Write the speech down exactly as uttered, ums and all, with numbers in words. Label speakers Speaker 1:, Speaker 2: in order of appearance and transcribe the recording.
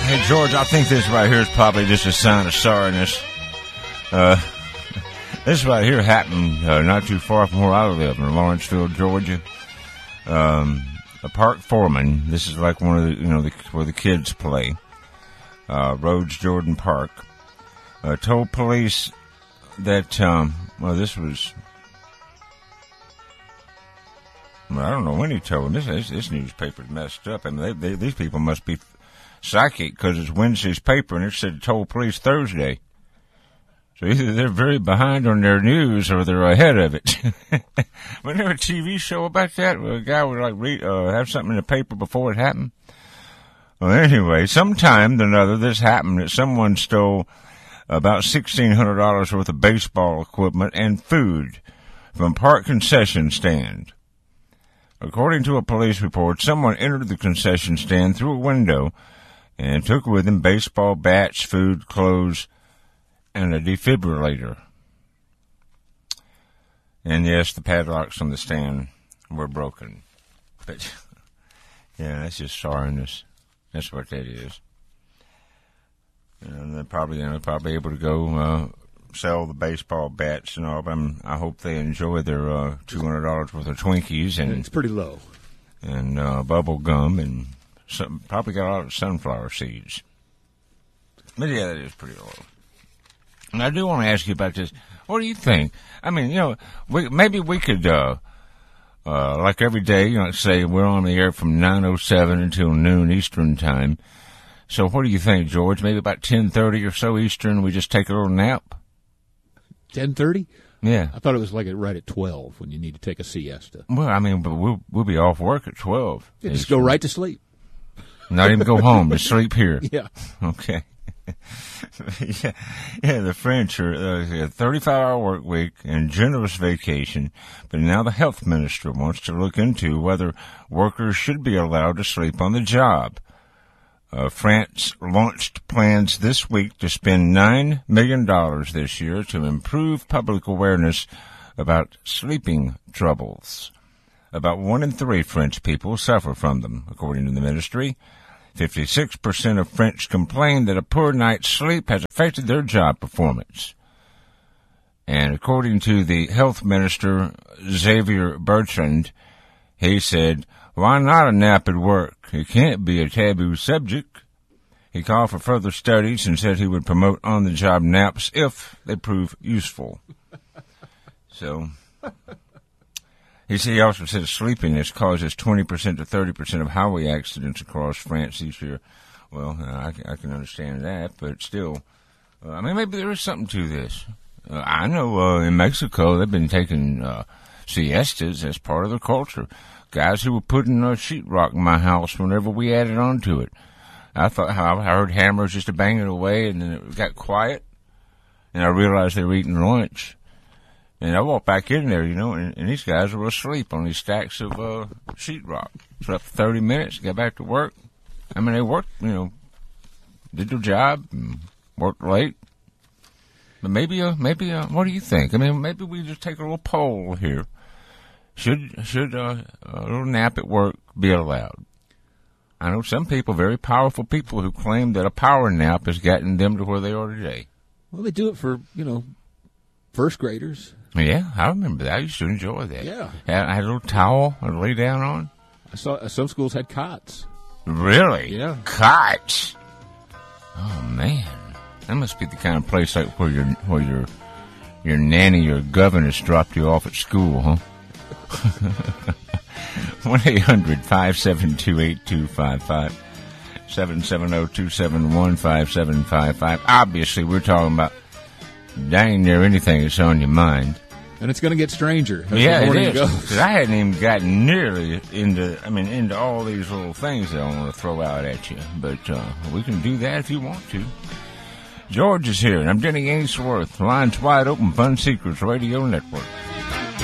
Speaker 1: Hey, George, I think this right here is probably just a sign of sorriness. Uh, this right here happened uh, not too far from where I live in Lawrenceville, Georgia. Um, a park foreman, this is like one of the, you know, the, where the kids play, uh, Rhodes Jordan Park, uh, told police that, um, well, this was, well, I don't know when he told them. This, this, this newspaper's messed up. I mean, they, they, these people must be psychic because it's Wednesday's paper and it said told police Thursday. So either they're very behind on their news or they're ahead of it. Wasn't there a T V show about that where a guy would like read, uh, have something in the paper before it happened? Well, anyway, sometime or another this happened that someone stole about sixteen hundred dollars worth of baseball equipment and food from park concession stand. According to a police report, someone entered the concession stand through a window and took with him baseball bats, food, clothes, and a defibrillator. And yes, the padlocks on the stand were broken. But, yeah, that's just sorriness. That's what that is. And they're probably, you know, probably able to go uh, sell the baseball bats and all. But I'm, I hope they enjoy their uh, two hundred dollars worth of Twinkies. And
Speaker 2: it's pretty low.
Speaker 1: And uh, bubble gum and some, probably got a lot of sunflower seeds. But, yeah, that is pretty low. And I do want to ask you about this. What do you think? I mean, you know, we, maybe we could, uh, uh, like every day, you know, say we're on the air from nine oh seven until noon Eastern time. So what do you think, George? Maybe about ten thirty or so Eastern, we just take a little nap?
Speaker 2: ten thirty?
Speaker 1: Yeah.
Speaker 2: I thought it was like right at twelve when you need to take a siesta.
Speaker 1: Well, I mean, but we'll, we'll be off work at twelve.
Speaker 2: Yeah, just go right to sleep.
Speaker 1: Not even go home, just sleep here.
Speaker 2: Yeah.
Speaker 1: Okay. yeah, yeah, the French are uh, a thirty-five hour work week and generous vacation, but now the health minister wants to look into whether workers should be allowed to sleep on the job. Uh, France launched plans this week to spend nine million dollars this year to improve public awareness about sleeping troubles. About one in three French people suffer from them, according to the ministry. fifty-six percent of French complain that a poor night's sleep has affected their job performance. And according to the health minister, Xavier Bertrand, he said, why not a nap at work? It can't be a taboo subject. He called for further studies and said he would promote on-the-job naps if they prove useful. So, he said, he also said sleepiness causes twenty percent to thirty percent of highway accidents across France each year. Well, uh, I, I can understand that, but still, uh, I mean, maybe there is something to this. Uh, I know uh, in Mexico they've been taking uh, siestas as part of their culture. Guys who were putting uh, sheetrock in my house whenever we added on to it. I thought I heard hammers just banging away, and then it got quiet, and I realized they were eating lunch. And I walked back in there, you know, and, and these guys were asleep on these stacks of uh, sheetrock. Slept for thirty minutes, got back to work. I mean, they worked, you know, did their job, and worked late. But maybe, uh, maybe, uh, what do you think? I mean, maybe we just take a little poll here. Should should uh, a little nap at work be allowed? I know some people, very powerful people, who claim that a power nap has gotten them to where they are today.
Speaker 2: Well, they do it for, you know, first graders.
Speaker 1: Yeah, I remember that. I used to enjoy that.
Speaker 2: Yeah.
Speaker 1: I had a little towel I'd lay down on.
Speaker 2: I saw uh, some schools had cots.
Speaker 1: Really?
Speaker 2: Yeah.
Speaker 1: Cots? Oh, man. That must be the kind of place like where your where your your nanny or governess dropped you off at school, huh? one eight hundred five seven two eight two five five, seven seven zero two seven one five seven five five. Obviously, we're talking about dang near anything that's on your mind.
Speaker 2: And it's going to get stranger.
Speaker 1: Yeah, it is. Because I hadn't even gotten nearly into, I mean, into all these little things that I want to throw out at you. But uh, we can do that if you want to. George is here, and I'm Denny Ainsworth. Lines wide open, Fun Secrets Radio Network.